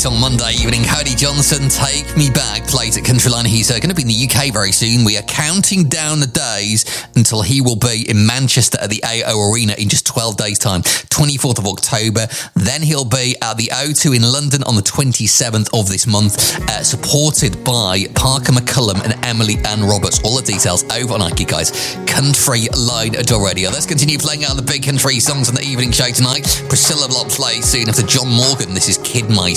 song Monday evening. Cody Johnson, Take Me Back, plays at Countryline. He's going to be in the UK very soon. We are counting down the days until he will be in Manchester at the AO Arena in just 12 days' time, 24th of October. Then he'll be at the O2 in London on the 27th of this month, supported by Parker McCullum and Emily Ann Roberts. All the details over on Ike, guys. Countryline.radio. Let's continue playing out the big country songs on the evening show tonight. Priscilla Block plays soon after John Morgan. This is Kid My